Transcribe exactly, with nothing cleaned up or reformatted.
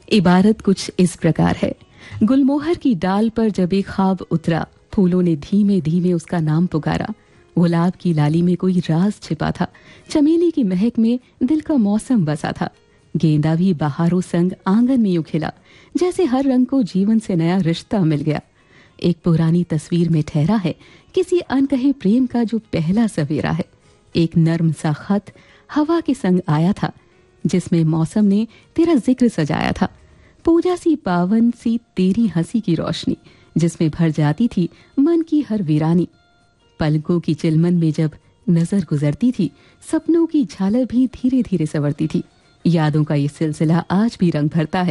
इबारत कुछ इस प्रकार है। गुलमोहर की डाल पर जब एक ख्वाब उतरा, फूलों ने धीमे धीमे उसका नाम पुकारा। गुलाब की लाली में कोई राज छिपा था, चमेली की महक में दिल का मौसम बसा था। गेंदा भी बहारों संग आंगन में यूं खिला, जैसे हर रंग को जीवन से नया रिश्ता मिल गया। एक पुरानी तस्वीर में ठहरा है किसी अनकहे प्रेम का जो पहला सवेरा है। एक नर्म सा खत हवा के संग आया था, जिसमें मौसम ने तेरा जिक्र सजाया था। पूजा सी पावन सी तेरी हंसी की रोशनी, जिसमें भर जाती थी मन की हर वीरानी। पलकों की चिलमन में जब नजर गुजरती थी, सपनों की झालर भी धीरे धीरे संवरती थी। यादों का ये सिलसिला आज भी रंग भरता है।